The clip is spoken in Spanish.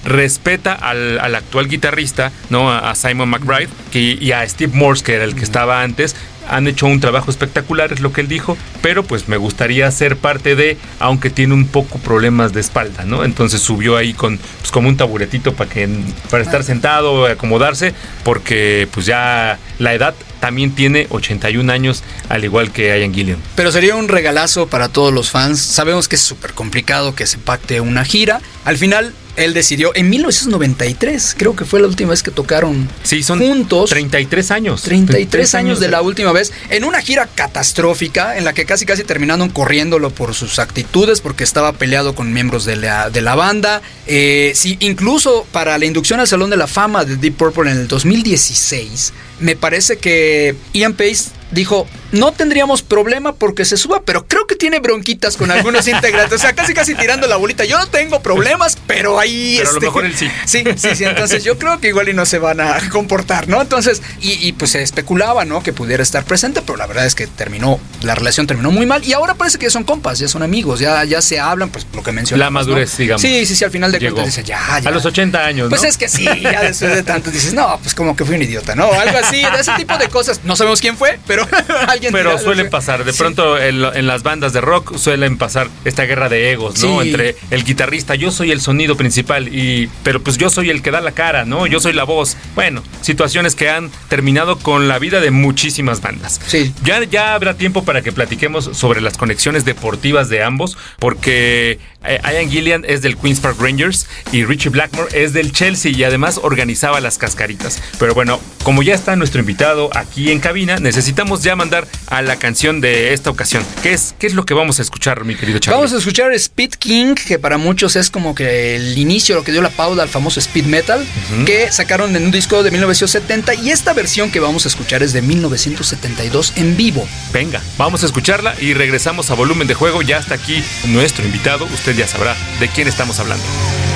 respeta al actual guitarrista, ¿no? A Simon McBride y a Steve Morse, que era el que estaba antes. Han hecho un trabajo espectacular, es lo que él dijo, pero pues me gustaría ser parte de, aunque tiene un poco problemas de espalda, ¿no? Entonces subió ahí con, pues, como un taburetito para estar sentado, acomodarse, porque pues ya la edad también tiene 81 años, al igual que Ian Gillan. Pero sería un regalazo para todos los fans. Sabemos que es súper complicado que se pacte una gira. Al final, él decidió, en 1993, creo que fue la última vez que tocaron juntos. 33 años. 33 años de la última vez, en una gira catastrófica, en la que casi terminaron corriéndolo por sus actitudes, porque estaba peleado con miembros de la banda. Sí, incluso para la inducción al Salón de la Fama de Deep Purple en el 2016, me parece que Ian Paice dijo, no tendríamos problema porque se suba, pero creo que tiene bronquitas con algunos integrantes. O sea, casi tirando la bolita. Yo no tengo problemas, pero ahí... Pero a lo mejor él sí. Sí. Entonces yo creo que igual y no se van a comportar, ¿no? Entonces, y pues se especulaba, ¿no? Que pudiera estar presente, pero la verdad es que la relación terminó muy mal. Y ahora parece que ya son compas, ya son amigos, ya se hablan, pues lo que mencionamos, la madurez, ¿no? digamos. Sí, al final de cuentas dice, ya. A los 80 años, ¿no? Pues es que sí, ya después de tanto dices, no, pues como que fui un idiota, ¿no? Algo así, de ese tipo de cosas. No sabemos quién fue, pero alguien... Pero suelen pasar, de pronto en las bandas de rock suelen pasar esta guerra de egos, ¿no? Sí. Entre el guitarrista, yo soy el sonido principal, pero pues yo soy el que da la cara, ¿no? Yo soy la voz. Bueno, situaciones que han terminado con la vida de muchísimas bandas. Sí. Ya habrá tiempo para que platiquemos sobre las conexiones deportivas de ambos, porque Ian Gillan es del Queen's Park Rangers y Ritchie Blackmore es del Chelsea y además organizaba las cascaritas. Pero bueno, como ya está nuestro invitado aquí en cabina, necesitamos ya mandar a la canción de esta ocasión. ¿Qué es lo que vamos a escuchar, mi querido Charlie? Vamos a escuchar Speed King, que para muchos es como que el inicio, lo que dio la pauta al famoso speed metal, que sacaron en un disco de 1970, y esta versión que vamos a escuchar es de 1972 en vivo. Venga, vamos a escucharla y regresamos a Volumen de Juego. Ya está aquí nuestro invitado, usted ya sabrá de quién estamos hablando.